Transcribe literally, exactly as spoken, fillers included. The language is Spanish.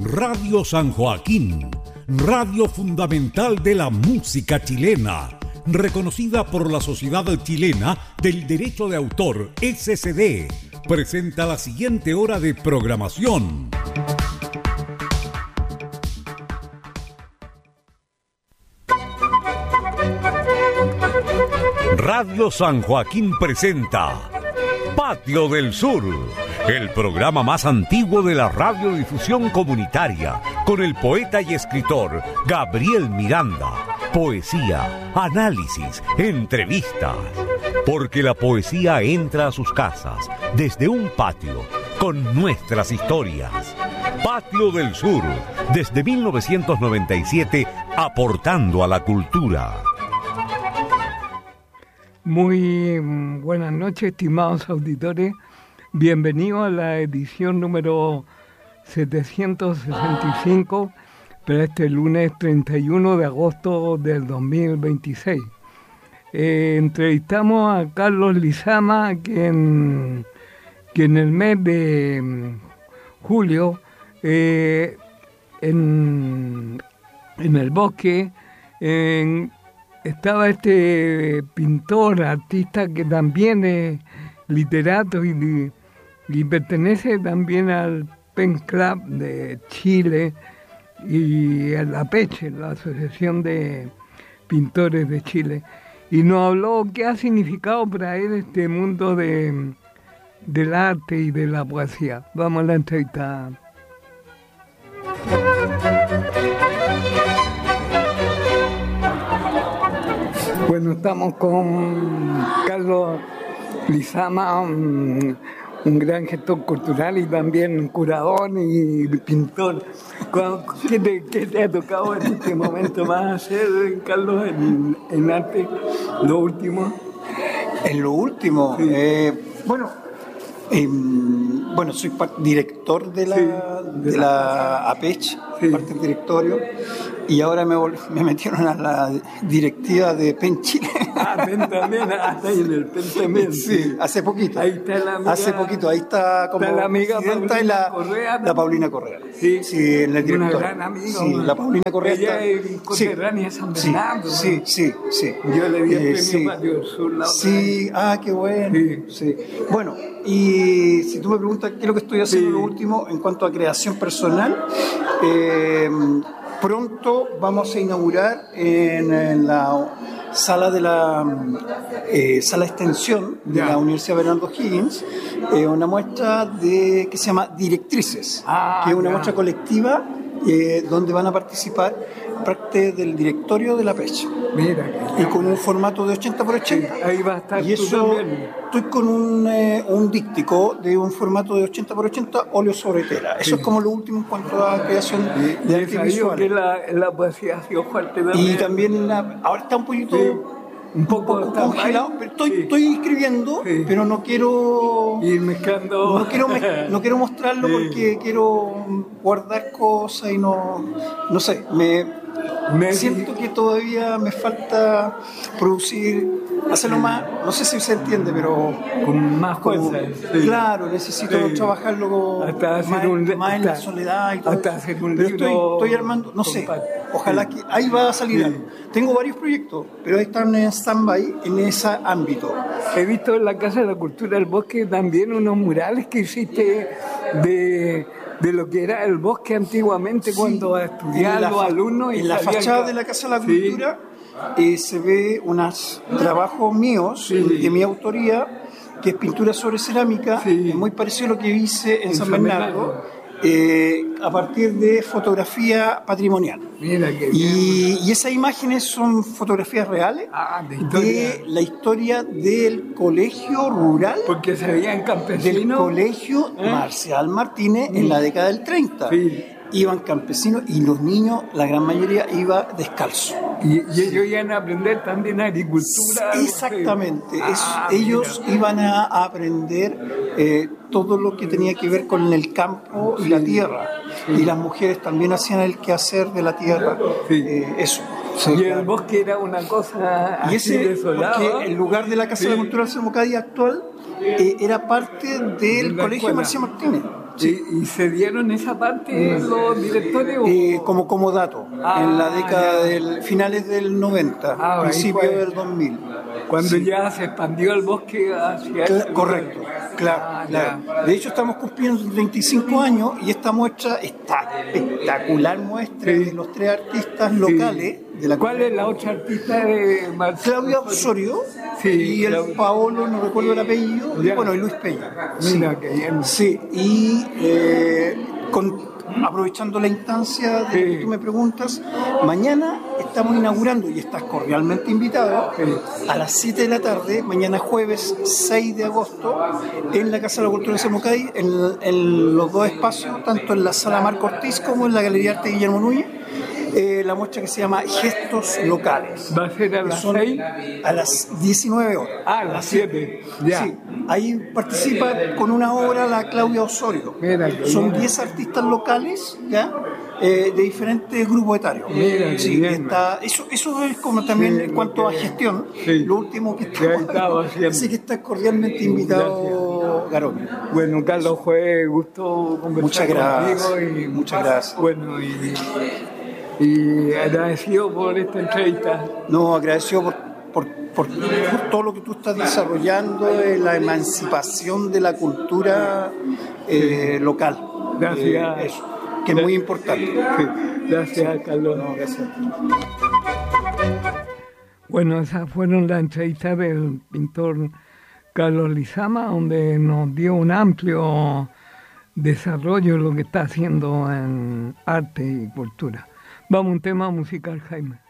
Radio San Joaquín, radio fundamental de la música chilena, reconocida por la Sociedad Chilena del Derecho de Autor, S C D, presenta la siguiente hora de programación. Radio San Joaquín presenta Patio del Sur, el programa más antiguo de la radiodifusión comunitaria, con el poeta y escritor Gabriel Miranda. Poesía, análisis, entrevistas. Porque la poesía entra a sus casas desde un patio con nuestras historias. Patio del Sur, desde mil novecientos noventa y siete, aportando a la cultura. Muy buenas noches, estimados auditores. Bienvenidos a la edición número setecientos sesenta y cinco para este lunes treinta y uno de agosto del dos mil veintiséis. Eh, entrevistamos a Carlos Lizama, que en, que en el mes de julio, eh, en, en el bosque, en, estaba este pintor, artista que también es literato y, y pertenece también al Pen Club de Chile y a la APECH, la Asociación de Pintores de Chile. Y nos habló qué ha significado para él este mundo de, del arte y de la poesía. Vamos a la entrevista. Bueno, estamos con Carlos Lizama, un, un gran gestor cultural y también curador y pintor. ¿Qué te, qué te ha tocado en este momento más hacer, Carlos, en, en arte? ¿Lo último? En lo último, sí. eh, bueno, eh, bueno, soy director de la, sí, de, de la, la APECH, sí. Parte del directorio, y ahora me, me metieron a la directiva de Pen Chile. Ah, Pen también, hasta ahí en el Pen también. Sí, hace poquito. Ahí está la amiga. Hace poquito, ahí está como está la amiga presidenta y la, Correa, la Paulina Correa. Sí, sí, en el directorio. Una gran amiga. Sí, la Paulina Correa. Ella está, es conterránea sí, de San Bernardo. Sí, sí, sí, sí. Yo le di el eh, premio sí. Patio del Sur la otra Sí, vez. ah, qué bueno. Sí. Sí. Bueno, y si tú me preguntas qué es lo que estoy haciendo Sí. lo último en cuanto a creación personal, eh, pronto vamos a inaugurar en, en la sala de la eh, sala de extensión de ya. la Universidad Bernardo Higgins eh, una muestra de que se llama Directrices, ah, que es una ya. muestra colectiva eh, donde van a participar parte del directorio de la APECH. Mira, y con un formato de ochenta por ochenta. Ahí va a estar. Y eso, estoy con un, eh, un díptico de un formato de ochenta por ochenta, óleo sobre tela. Eso sí. Es como lo último en cuanto a creación y, de y arte visual. Que la, la poesía ha sido fuerte también. Y también la, ahora está un poquito, sí. un poco, un poco congelado, pero estoy, sí. estoy escribiendo, sí. pero no quiero ir mezclando. No quiero, me, no quiero mostrarlo sí. porque quiero guardar cosas y no, no sé, me Me siento que todavía me falta producir, hacerlo más, no sé si se entiende, pero con más fuerza. Sí. Claro, necesito sí. trabajarlo hasta hacer más, un, más hasta, en la soledad y todo. Hasta hacer un pero libro estoy, estoy armando, no sé, ojalá que ahí va a salir sí. algo. Tengo varios proyectos, pero ahí están en stand-by en ese ámbito. He visto en la Casa de la Cultura del Bosque también unos murales que hiciste de... de lo que era el bosque antiguamente, sí, cuando estudiaban los alumnos. Y en la fachada ca- de la Casa de la Cultura sí. eh, se ve unos trabajos míos, sí. de mi autoría, que es pintura sobre cerámica, sí. es muy parecido a lo que hice en, en San Bernardo, Bernardo. Eh, a partir de fotografía patrimonial. Mira qué bien. Y, y esas imágenes son fotografías reales ah, de, de la historia del colegio rural. Porque se veían campesinos. Del colegio ¿Eh? Marcial Martínez sí. en la década del treinta. Sí. Iban campesinos y los niños, la gran mayoría, iba descalzo. Y, y ellos iban a aprender también agricultura. Exactamente. Ah, es, ellos mira. iban a aprender eh, todo lo que tenía que ver con el campo y sí. la tierra. Sí. Y las mujeres también hacían el quehacer de la tierra. Sí. Eh, eso. Sí, y el bosque era una cosa y así ese, desolado. Porque el lugar de la Casa sí. de la Cultura del Cerro Cádiz actual eh, era parte del, de colegio escuela. Marcial Martínez. Sí. ¿Y, ¿Y se dieron esa parte mm. los directores? O... Eh, como, como dato, ah, en la década del finales del noventa, ah, principio del dos mil. Cuando sí. ya se expandió el bosque hacia... Cla- correcto, claro, ah, claro. De hecho, estamos cumpliendo treinta y cinco años y esta muestra, esta espectacular muestra sí. de los tres artistas locales... Sí. De la ¿Cuál es la otra artista de Marcelo? Claudia Osorio sí, y el Claudia. Paolo, no recuerdo el apellido, y bueno, y Luis Peña. Mira, sí. que bien. Sí, y eh, con... aprovechando la instancia de sí. que tú me preguntas, mañana estamos inaugurando, y estás cordialmente invitado, sí. a las siete de la tarde, mañana jueves seis de agosto, en la Casa de la Cultura de Samucay, en, en los dos espacios, tanto en la Sala Marco Ortiz como en la Galería Arte Guillermo Núñez, eh, la muestra que se llama Gestos Locales. ¿Va a ser a las seis? A las diecinueve horas. Ah, a las siete. Ya. Sí. Ahí participa con una obra la Claudia Osorio. Mira, son diez artistas locales, ¿ya? Eh, de diferentes grupos etarios. Mira, sí, está, eso, eso es como también sí, en cuanto a gestión, sí. lo último que estamos haciendo. Así que estás cordialmente invitado, Garón. Bueno, Carlos, fue gusto conversar muchas gracias, contigo. Y, muchas gracias. Bueno, y, y agradecido por esta entrevista. No, agradecido por, por, por, por todo lo que tú estás desarrollando, de la emancipación de la cultura eh, local. Gracias. Eh, eso. Que es muy importante. Sí. Gracias, Carlos. No, gracias. Bueno, esas fueron las entrevistas del pintor Carlos Lizama, donde nos dio un amplio desarrollo de lo que está haciendo en arte y cultura. Vamos a un tema musical, Jaime.